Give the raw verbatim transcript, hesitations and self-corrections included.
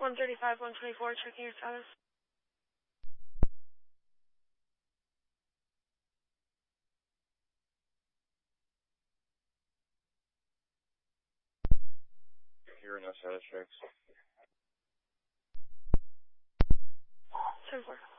one thirty-five, one twenty-four, checking your status. Here are no status checks. ten four.